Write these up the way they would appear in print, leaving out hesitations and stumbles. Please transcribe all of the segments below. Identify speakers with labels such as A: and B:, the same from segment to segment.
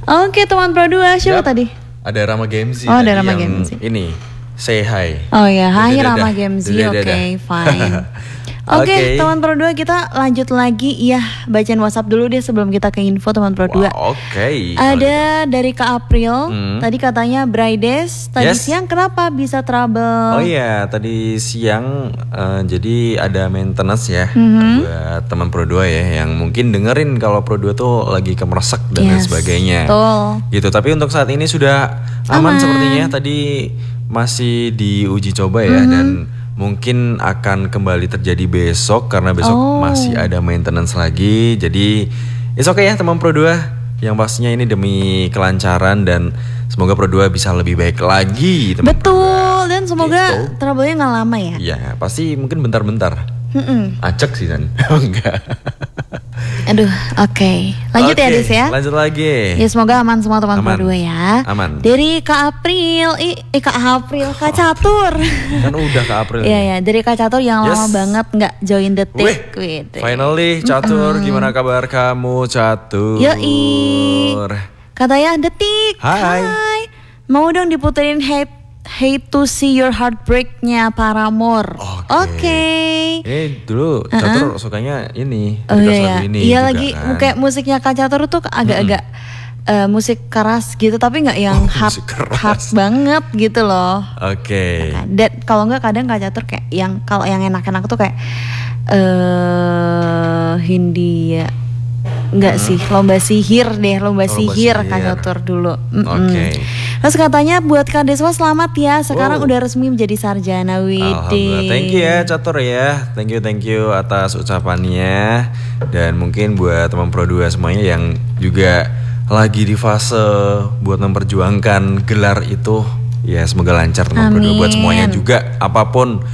A: Oke, teman Pro 2 siapa tadi?
B: Ada Rama Gemzi.
A: Oh, ada Rama Gemzi.
B: Ini say hi.
A: Oh ya, hai Rama Gemzi. Oke, fine. Oke, teman Pro 2 kita lanjut lagi. Iya, bacain WhatsApp dulu deh sebelum kita ke info teman Pro 2.
B: Oke.
A: Ada dari Kak April. Tadi katanya Brides. Tadi siang kenapa bisa trouble?
B: Oh iya, tadi siang jadi ada maintenance ya buat teman Pro 2 ya yang mungkin dengerin kalau Pro 2 tuh lagi kemeresek dan lain sebagainya.
A: Betul.
B: Gitu. Tapi untuk saat ini sudah aman sepertinya. Tadi masih diuji coba ya dan mungkin akan kembali terjadi besok karena besok masih ada maintenance lagi. Jadi it's okay ya teman Pro 2. Yang pastinya ini demi kelancaran dan semoga Pro 2 bisa lebih baik lagi teman Pro 2.
A: Dan semoga trouble-nya gak lama ya.
B: Iya pasti mungkin bentar-bentar. Acek sih kan. Enggak.
A: Aduh, oke. Lanjut ya Des ya.
B: Lanjut lagi.
A: Ya semoga aman semua teman Pro 2 ya.
B: Aman.
A: Dari Kak April, Kak Catur.
B: Kan udah Kak April.
A: Iya ya, dari Kak Catur yang lama banget nggak join detik.
B: Finally Catur, gimana kabar kamu Catur?
A: Yoi. Katanya detik.
B: Hai.
A: Mau dong diputerin Hate to See Your Heartbreak-nya Paramore. Oke.
B: Ini dulu Catur sukanya ini.
A: Oh iya.
B: Ini
A: iya
B: juga,
A: lagi
B: kan.
A: kayak musiknya Kak Catur tuh agak-agak musik keras gitu tapi nggak yang hard banget gitu loh.
B: Oke.
A: Dan kalau nggak kadang Kak Catur kayak yang kalau yang enak-enak tuh kayak Hindia. Enggak sih, lomba sihir Kak Catur dulu.
B: Oke.
A: Terus katanya buat Kak Deswa selamat ya, sekarang udah resmi menjadi sarjana Widih.
B: Thank you ya Catur ya. Thank you atas ucapannya. Dan mungkin buat teman Pro 2 semuanya yang juga lagi di fase buat memperjuangkan gelar itu, ya semoga lancar teman Pro 2 buat semuanya juga apapun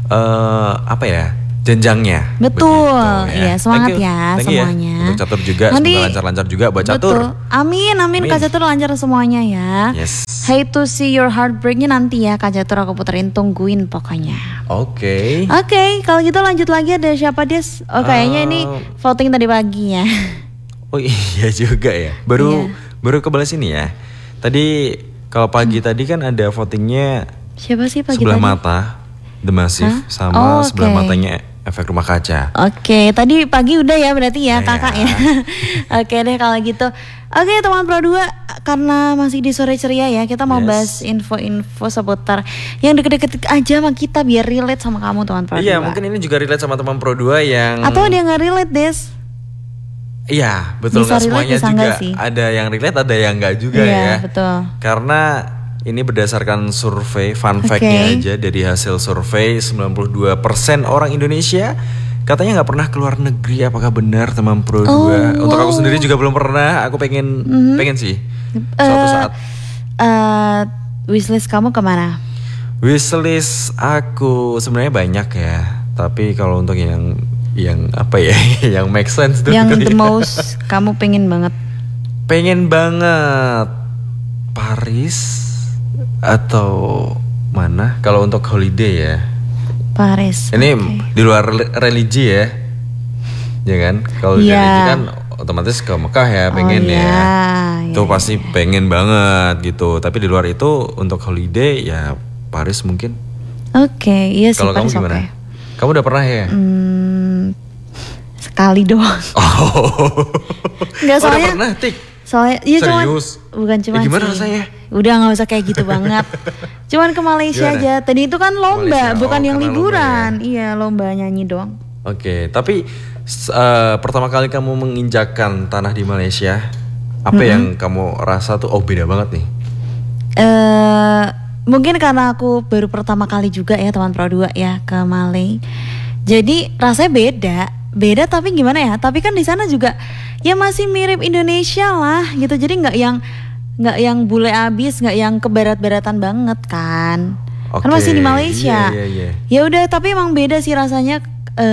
B: jenjangnya.
A: Betul, ya semangat ya semuanya.
B: Ya. Untuk Catur juga, semoga lancar-lancar juga buat Catur.
A: Amin. Kak Catur lancar semuanya ya.
B: Yes.
A: Hate to See Your Heartbreak-nya nanti ya Kak Catur aku puterin, tungguin pokoknya.
B: Oke,
A: kalau gitu lanjut lagi ada siapa Des? Oh kayaknya ini voting tadi pagi ya.
B: Oh iya juga ya. Baru kebalas ini ya. Tadi kalau pagi tadi kan ada votingnya.
A: Siapa sih pagi
B: sebelah
A: tadi?
B: Mata The Massive sama sebelah matanya Efek Rumah Kaca.
A: Oke, tadi pagi udah ya berarti ya kakak ya. Oke deh kalau gitu. Oke teman Pro 2, karena masih di sore ceria ya, kita mau bahas info-info seputar yang deket-deket aja sama kita biar relate sama kamu teman Pro 2.
B: Iya, mungkin ini juga relate sama teman Pro 2 yang
A: atau dia nggak relate Des.
B: Iya, betul, nggak semuanya juga. Ada yang relate, ada yang nggak juga ya.
A: Betul.
B: Karena ini berdasarkan survei, fun fact-nya aja dari hasil survei 92% orang Indonesia katanya nggak pernah keluar negeri. Apakah benar teman Pro 2? Untuk aku sendiri juga belum pernah. Aku pengen sih suatu saat.
A: Wishlist kamu kemana?
B: Wishlist aku sebenarnya banyak ya. Tapi kalau untuk yang apa ya, yang make sense tuh.
A: Yang the most kamu pengen banget
B: Paris atau mana? Kalau untuk holiday ya
A: Paris.
B: Ini di luar religi ya kan? Kalau religi kan otomatis ke Mekah ya pengen itu pasti pengen banget gitu. Tapi di luar itu untuk holiday ya Paris mungkin.
A: Iya sih.
B: Kalau kamu gimana? Kamu udah pernah ya?
A: Sekali doang. Nggak soalnya.
B: Udah pernah Tik?
A: Soalnya
B: serius?
A: Bukan cuma
B: gimana rasanya?
A: Udah nggak usah kayak gitu banget. Cuman ke Malaysia aja. Tadi itu kan lomba, bukan yang liburan. Iya, lomba nyanyi doang.
B: Oke, tapi pertama kali kamu menginjakkan tanah di Malaysia, apa yang kamu rasa tuh beda banget nih?
A: Mungkin karena aku baru pertama kali juga ya teman Pro 2 ya ke Malay. Jadi rasanya beda tapi gimana ya? Tapi kan di sana juga ya masih mirip Indonesia lah gitu. Jadi nggak yang bule abis, nggak yang kebarat-baratan banget kan. Kan masih di Malaysia.
B: Iya.
A: Ya udah, tapi emang beda sih rasanya.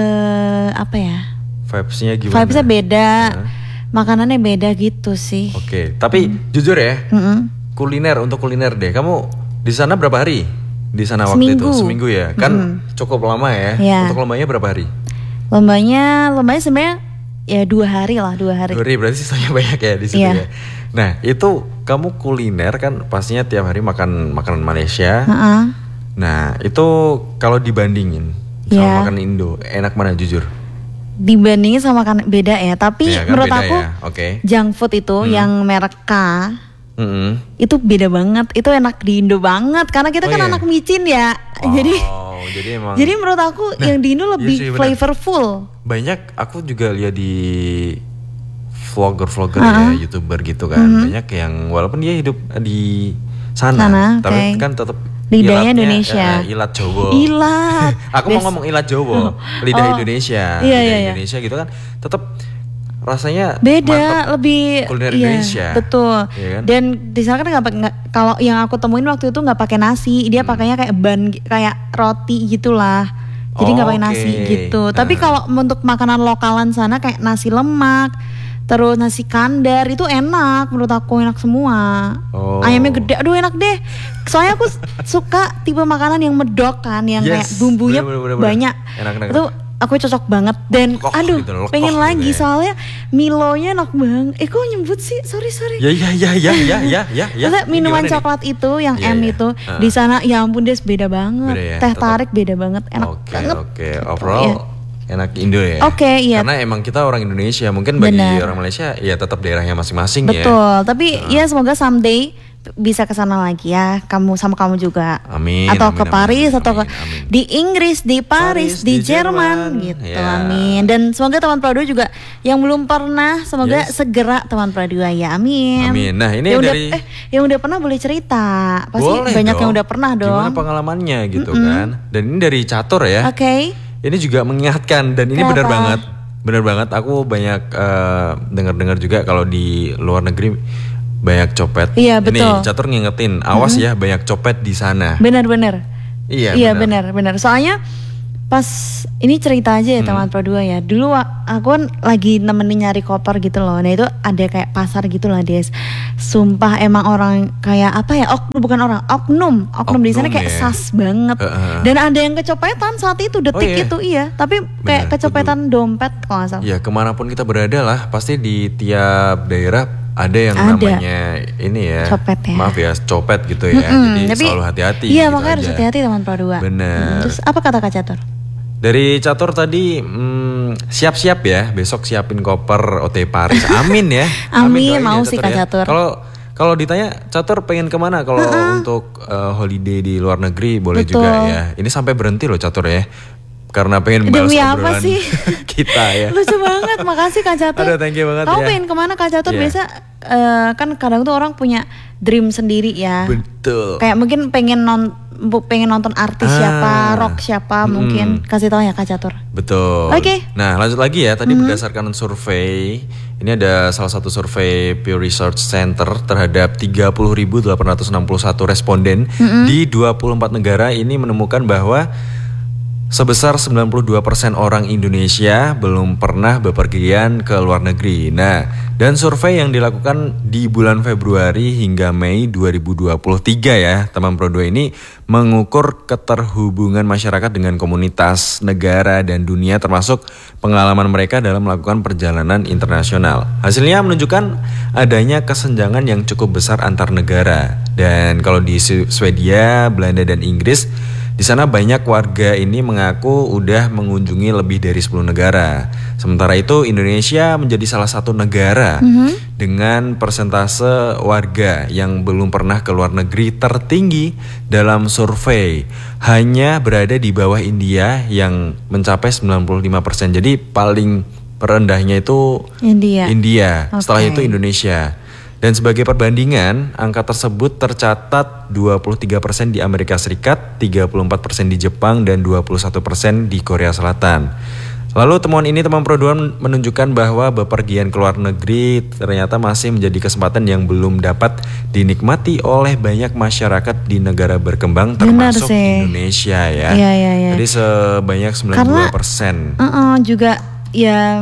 B: Vibes-nya gimana?
A: Vibes-nya beda. Makanannya beda gitu sih.
B: Oke, tapi jujur ya. Untuk kuliner deh. Kamu di sana berapa hari? Di sana waktu itu seminggu ya. Kan cukup lama ya. Untuk lombanya berapa hari?
A: Lombanya sebenarnya ya 2 hari lah, 2 hari.
B: 2 hari berarti sisanya banyak ya di situ
A: Iya.
B: ya. Nah itu kamu kuliner kan pastinya tiap hari makan makanan Malaysia. Nah itu kalau dibandingin sama
A: Iya.
B: makanan Indo, enak mana jujur?
A: Dibandingin sama kan beda ya, tapi
B: Ya kan
A: menurut
B: beda
A: aku
B: ya, oke.
A: junk food itu yang merek K
B: Mm-mm.
A: itu beda banget, itu enak di Indo banget karena kita
B: Oh,
A: kan
B: iya.
A: anak micin ya.
B: Jadi emang
A: Jadi menurut aku yang di Indo lebih
B: sih, benar.
A: flavorful.
B: banyak aku juga lihat di vlogger ya, YouTuber gitu kan. Banyak yang walaupun dia hidup di sana, tapi
A: oke.
B: kan tetap
A: Lidahnya Indonesia.
B: ilat Jawa.
A: Ilat.
B: Aku mau ngomong ilat Jawa, lidah Indonesia.
A: Iya,
B: lidah
A: iya.
B: Indonesia gitu kan tetap rasanya
A: Beda,
B: mantep.
A: lebih
B: kuliner
A: iya,
B: Indonesia.
A: betul.
B: Iya kan?
A: Dan di sana kan kalau yang aku temuin waktu itu nggak pakai nasi, dia pakainya kayak ban, kayak roti gitulah. Jadi nggak pakai nasi
B: Oke.
A: gitu. Tapi kalau untuk makanan lokalan sana kayak nasi lemak, terus nasi kandar itu enak, menurut aku enak semua.
B: Oh.
A: Ayamnya gede, aduh enak deh. Soalnya aku suka tipe makanan yang medok kan, yang kayak
B: Yes,
A: bumbunya
B: bener.
A: banyak.
B: Enak.
A: Itu aku cocok banget dan
B: Lekoh
A: aduh
B: gitu, lekoh
A: pengen
B: gitu
A: lagi
B: ya.
A: soalnya Milonya enak banget. Kok nyebut sih? Sorry.
B: Ya.
A: Maksudnya minuman
B: Gimana nih?
A: coklat itu yang
B: Iya,
A: M
B: iya.
A: itu di sana ya ampun Des beda banget.
B: Beda ya,
A: Teh
B: tetap.
A: tarik beda banget, enak banget.
B: Oke. Overall
A: Iya.
B: enak Indo ya.
A: Oke, iya.
B: Karena emang kita orang Indonesia, mungkin bagi
A: Benar.
B: orang Malaysia ya tetap daerahnya masing-masing ya.
A: Betul, tapi ya semoga someday bisa ke sana lagi ya, kamu juga.
B: Amin,
A: Atau
B: amin,
A: ke Paris
B: amin,
A: atau ke
B: amin.
A: di Inggris, di Paris, di Jerman gitu.
B: Ya.
A: Amin. Dan semoga teman Pro 2 juga yang belum pernah semoga
B: Yes.
A: segera teman Pro 2 ya. Amin.
B: Amin. Nah, ini
A: yang
B: dari-
A: yang udah pernah boleh cerita. Pasti
B: Boleh
A: banyak
B: dong.
A: yang udah pernah dong.
B: Gimana pengalamannya gitu kan. Dan ini dari Catur ya.
A: Oke.
B: Ini juga mengingatkan dan ini
A: Kenapa?
B: benar banget. Aku banyak dengar-dengar juga kalau di luar negeri banyak copet.
A: Iya, betul.
B: Ini Catur ngingetin, awas ya banyak copet di sana.
A: Benar-benar.
B: Iya,
A: benar. Soalnya pas ini cerita aja ya teman Pro 2 ya. Dulu aku kan lagi nemenin nyari koper gitu loh. Nah itu ada kayak pasar gitu lah Des. Sumpah emang orang kayak apa ya? Bukan orang, oknum di sana
B: Oknum
A: kayak
B: ya.
A: sas banget. Dan ada yang kecopetan saat itu detik
B: iya?
A: itu iya. Tapi kayak
B: Benar,
A: kecopetan dompet kalau nggak salah.
B: Ya kemanapun kita berada lah, pasti di tiap daerah ada yang
A: Ada.
B: namanya ini ya.
A: Copet ya.
B: Maaf ya, copet gitu ya. Jadi
A: Tapi
B: selalu hati-hati.
A: Iya
B: gitu
A: makanya harus
B: aja.
A: hati-hati teman Pro 2.
B: Benar.
A: Terus apa kata Kak Catur?
B: Dari Catur tadi siap-siap ya, besok siapin koper OT Paris. Amin ya.
A: Amin,
B: doain
A: mau
B: ya,
A: sih, Kak
B: ya.
A: Catur.
B: Kalau ditanya Catur pengen kemana kalau untuk holiday di luar negeri boleh
A: Betul.
B: juga ya. Ini sampai berhenti loh Catur ya. Karena pengen balas
A: Demi apa
B: obrolan
A: sih?
B: kita ya.
A: Lucu banget, makasih Kak Catur.
B: Aduh, thank you banget
A: Kamu
B: ya.
A: pengen kemana Kak Catur?
B: Iya.
A: Biasa kan kadang tuh orang punya dream sendiri ya.
B: Betul.
A: Kayak mungkin pengen nonton artis siapa, rock siapa, mungkin kasih tahu ya Kak Catur.
B: Betul.
A: Oke.
B: Nah, lanjut lagi ya. Tadi berdasarkan survei, ini ada salah satu survei Pew Research Center terhadap 30.861 responden di 24 negara ini menemukan bahwa sebesar 92% orang Indonesia belum pernah bepergian ke luar negeri. Nah, dan survei yang dilakukan di bulan Februari hingga Mei 2023 ya, teman Pro 2 ini mengukur keterhubungan masyarakat dengan komunitas, negara, dan dunia termasuk pengalaman mereka dalam melakukan perjalanan internasional. Hasilnya menunjukkan adanya kesenjangan yang cukup besar antar negara. Dan kalau di Swedia, Belanda, dan Inggris, di sana banyak warga ini mengaku udah mengunjungi lebih dari 10 negara. Sementara itu Indonesia menjadi salah satu negara dengan persentase warga yang belum pernah ke luar negeri tertinggi dalam survei. Hanya berada di bawah India yang mencapai 95%. Jadi paling rendahnya itu India. Setelah itu Indonesia. Dan sebagai perbandingan, angka tersebut tercatat 23% di Amerika Serikat, 34% di Jepang, dan 21% di Korea Selatan. Lalu temuan ini teman Pro 2 menunjukkan bahwa bepergian ke luar negeri ternyata masih menjadi kesempatan yang belum dapat dinikmati oleh banyak masyarakat di negara berkembang termasuk Indonesia ya.
A: Iya.
B: Jadi sebanyak 92%.
A: Karena juga ya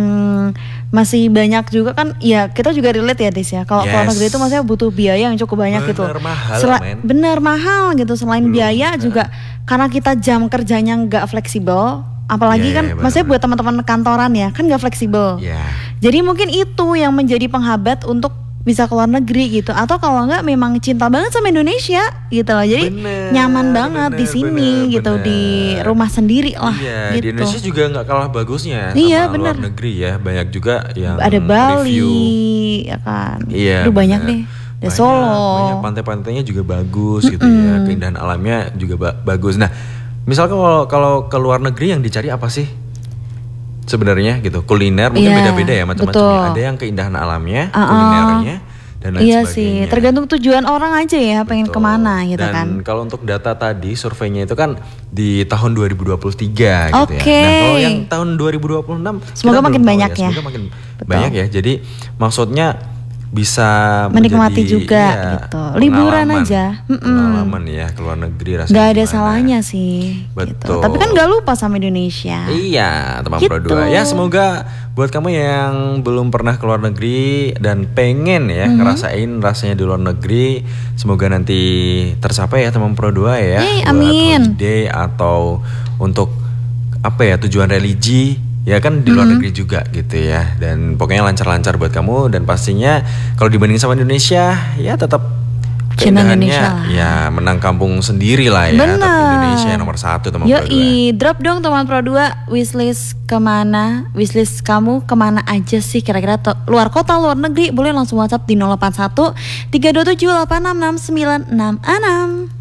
A: masih banyak juga kan ya kita juga relate ya Des ya. Kalau keluar negeri itu maksudnya butuh biaya yang cukup banyak gitu.
B: Bener
A: mahal gitu. Selain biaya juga karena kita jam kerjanya nggak fleksibel. apalagi
B: Iya,
A: kan
B: iya,
A: maksudnya
B: benar-benar.
A: buat teman-teman kantoran ya kan gak fleksibel.
B: Ya.
A: Jadi mungkin itu yang menjadi penghambat untuk bisa keluar negeri gitu, atau kalau enggak memang cinta banget sama Indonesia gitu loh, jadi
B: Bener,
A: nyaman banget di
B: bener,
A: sini
B: bener,
A: gitu,
B: bener.
A: di rumah sendiri lah
B: Iya,
A: gitu.
B: di Indonesia juga nggak kalah bagusnya
A: Iya,
B: sama luar
A: bener.
B: negeri ya. Banyak juga yang
A: Ada Bali
B: review.
A: ya kan.
B: Iya,
A: Aduh, banyak
B: bener.
A: deh. Ada
B: Banyak,
A: Solo.
B: banyak pantai-pantainya juga bagus gitu ya. Keindahan alamnya juga bagus. Nah, misalkan kalau ke luar negeri yang dicari apa sih? Sebenarnya gitu. Kuliner mungkin
A: Iya,
B: beda-beda ya macam-macamnya.
A: betul.
B: Ada yang keindahan alamnya, kulinernya dan lain
A: Iya
B: sebagainya.
A: sih, tergantung tujuan orang aja ya, pengen
B: Betul.
A: kemana gitu
B: Dan
A: kan.
B: kalau untuk data tadi surveinya itu kan di tahun 2023 gitu
A: Oke.
B: ya. Nah, kalau yang tahun 2026
A: Semoga
B: kita belum
A: makin
B: tahu
A: banyak ya.
B: Semoga makin
A: Betul.
B: banyak ya. Jadi maksudnya bisa
A: Menikmati
B: menjadi,
A: juga
B: iya,
A: gitu. Liburan
B: pengalaman.
A: aja.
B: Pengalaman ya ke luar negeri rasanya.
A: Gak ada
B: gimana.
A: salahnya sih gitu.
B: Betul.
A: Tapi kan gak lupa sama Indonesia.
B: Iya, teman
A: Gitu.
B: Pro 2. Ya, semoga buat kamu yang belum pernah ke luar negeri dan pengen ya ngerasain rasanya di luar negeri, semoga nanti tercapai ya teman Pro 2 ya.
A: Yeay,
B: Buat
A: amin.
B: holiday atau untuk apa ya, tujuan religi. Ya kan di luar negeri juga gitu ya. Dan pokoknya lancar-lancar buat kamu. Dan pastinya kalau dibanding sama Indonesia, ya tetap
A: Cinta
B: keindahannya
A: Indonesia lah.
B: ya menang kampung sendiri lah ya.
A: Bener.
B: Tapi Indonesia yang nomor 1 teman Pro 2.
A: Yoi, drop dong teman Pro 2 wishlist kemana, wishlist kamu kemana aja sih kira-kira, luar kota, luar negeri, boleh langsung WhatsApp di 081 327 866 966.